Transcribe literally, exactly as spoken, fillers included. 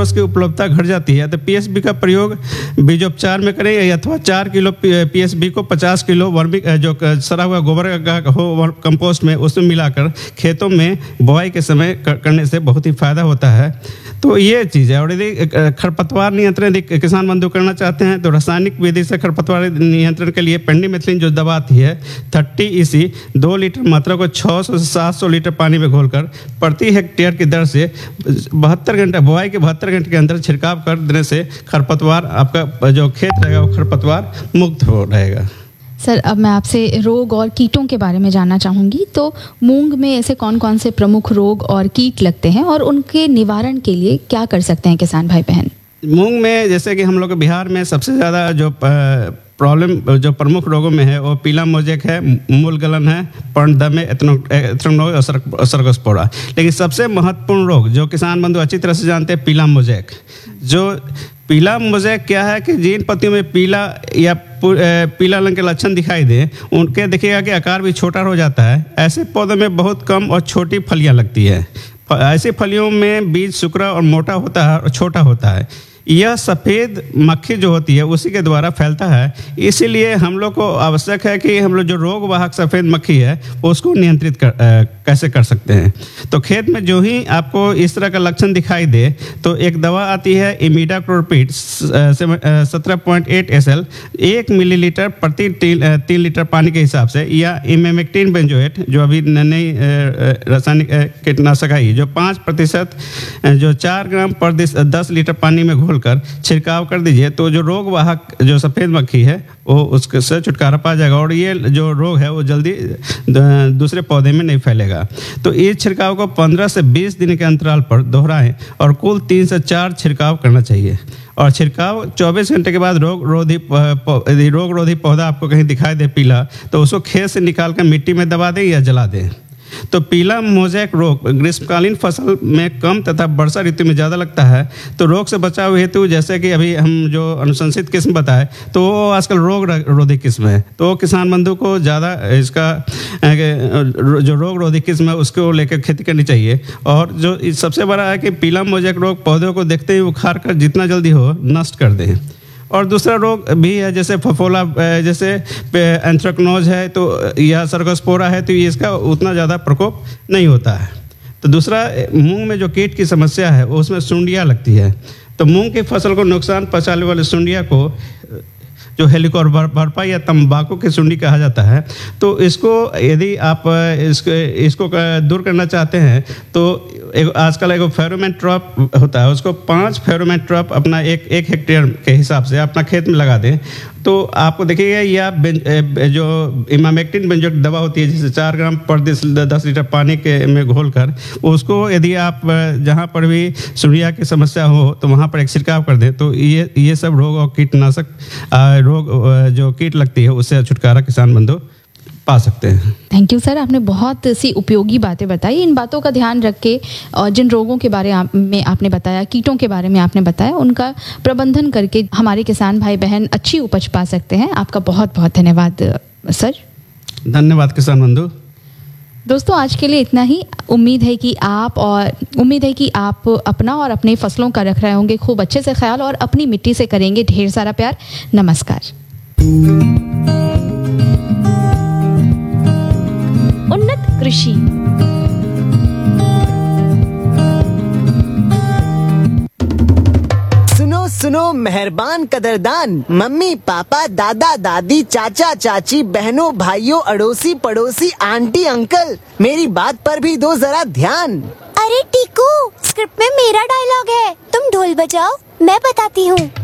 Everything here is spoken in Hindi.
उसकी उपलब्धता घट जाती है तो पीएसबी का प्रयोग बीजोपचार में करें अथवा चार किलो पीएसबी को पचास किलो वर्मी जो सड़ा हुआ गोबर का हो कंपोस्ट में उसमें मिलाकर खेतों में बुआई के समय करने से बहुत ही फायदा होता है। तो ये चीज़ है। और यदि खरपतवार नियंत्रण यदि किसान बंधु करना चाहते हैं तो रासायनिक विधि से खरपतवार नियंत्रण के लिए पेंडिमेथिलिन जो दवा आती है थर्टी ईसी दो लीटर मात्रा को छः सौ से सात सौ लीटर पानी में घोलकर प्रति हेक्टेयर की दर से बहत्तर घंटे बुआई के बहत्तर घंटे के अंदर छिड़काव कर देने से खरपतवार आपका जो खेत रहेगा वो खरपतवार मुक्त हो रहेगा। सर, अब मैं आपसे रोग और कीटों के बारे में जानना चाहूँगी। तो मूंग में ऐसे कौन कौन से प्रमुख रोग और कीट लगते हैं और उनके निवारण के लिए क्या कर सकते हैं किसान भाई बहन? मूंग में जैसे कि हम लोग बिहार में सबसे ज़्यादा जो प्रॉब्लम जो प्रमुख रोगों में है वो पीला मोजेक है, मूल गलन है, पर्णदमे, एंथ्रेक्नोज और सर्कोस्पोरा। लेकिन सबसे महत्वपूर्ण रोग जो किसान बंधु अच्छी तरह से जानते हैं पीला मोजेक। जो पीला मोजेक क्या है कि जिन पत्तियों में पीला या पीला रंग के लक्षण दिखाई दे उनके देखिएगा कि आकार भी छोटा हो जाता है। ऐसे पौधों में बहुत कम और छोटी फलियां लगती है। ऐसी फलियों में बीज शुक्र और मोटा होता है और छोटा होता है। यह सफ़ेद मक्खी जो होती है उसी के द्वारा फैलता है। इसीलिए हम लोग को आवश्यक है कि हम लोग जो रोग वाहक सफ़ेद मक्खी है उसको नियंत्रित कर आ, कैसे कर सकते हैं। तो खेत में जो ही आपको इस तरह का लक्षण दिखाई दे तो एक दवा आती है इमिडाक्लोप्रिड सत्रह पॉइंट आठ एस एल एक मिलीलीटर प्रति तीन, तीन लीटर पानी के हिसाब से, या इमेमेक्टिन बेंजोएट जो अभी नई रासायनिक कीटनाशक आई जो पाँच प्रतिशत जो चार ग्राम पर दस लीटर पानी में घोलकर छिड़काव कर दीजिए। तो जो रोग वाहक जो सफ़ेद मक्खी है वो उसके से छुटकारा पा जाएगा और ये जो रोग है वो जल्दी दूसरे पौधे में नहीं फैलेगा। तो इस छिड़काव को पंद्रह से बीस दिन के अंतराल पर दोहराएं और कुल तीन से चार छिड़काव करना चाहिए। और छिड़काव चौबीस घंटे के बाद रोग रोधी यदि रोग रोधी पौधा आपको कहीं दिखाई दे पीला तो उसको खेत से निकाल कर मिट्टी में दबा दें या जला दें। तो पीला मोजेक रोग ग्रीष्मकालीन फसल में कम तथा वर्षा ऋतु में ज़्यादा लगता है। तो रोग से बचाव हेतु जैसे कि अभी हम जो अनुशंसित किस्म बताए तो वो आजकल रोग रोधी किस्म है। तो किसान बंधु को ज़्यादा इसका जो रोग रोधी किस्म है उसको लेकर खेती करनी चाहिए। और जो सबसे बड़ा है कि पीला मोजेक रोग पौधों को देखते ही उखाड़ कर जितना जल्दी हो नष्ट कर दें। और दूसरा रोग भी है जैसे फफोला, जैसे एंथ्रेक्नोज है तो या सर्कोस्पोरा है तो इसका उतना ज़्यादा प्रकोप नहीं होता है। तो दूसरा मूंग में जो कीट की समस्या है उसमें सुंडियाँ लगती है। तो मूंग की फसल को नुकसान पहुंचाने वाले सुंडिया को जो हेलिकोवर्पा या तंबाकू की सुंडी कहा जाता है। तो इसको यदि आप इसको इसको दूर करना चाहते हैं तो एक आजकल एक फेरोमोन ट्रैप होता है, उसको पांच फेरोमोन ट्रैप अपना एक एक हेक्टेयर के हिसाब से अपना खेत में लगा दें। तो आपको देखिएगा या जो इमामेक्टिन बेंजोएट दवा होती है जैसे चार ग्राम पर दस लीटर पानी के में घोलकर उसको यदि आप जहाँ पर भी सुंडिया की समस्या हो तो वहाँ पर एक छिड़काव कर दें। तो ये ये सब रोग और कीटनाशक रोग जो कीट लगती है उससे छुटकारा किसान बंधु पा सकते हैं। थैंक यू सर, आपने बहुत सी उपयोगी बातें बताई। इन बातों का ध्यान रख के और जिन रोगों के बारे में आपने बताया, कीटों के बारे में आपने बताया, उनका प्रबंधन करके हमारे किसान भाई बहन अच्छी उपज पा सकते हैं। आपका बहुत बहुत धन्यवाद सर। धन्यवाद किसान बंधु। दोस्तों, आज के लिए इतना ही। उम्मीद है कि आप और उम्मीद है कि आप अपना और अपने फसलों का रख रहे होंगे खूब अच्छे से ख्याल और अपनी मिट्टी से करेंगे ढेर सारा प्यार। नमस्कार। उन्नत कृषि। सुनो सुनो मेहरबान कदरदान, मम्मी पापा दादा दादी चाचा चाची बहनों भाइयों अड़ोसी पड़ोसी आंटी अंकल, मेरी बात पर भी दो जरा ध्यान। अरे टीकू, स्क्रिप्ट में मेरा डायलॉग है, तुम ढोल बजाओ मैं बताती हूँ।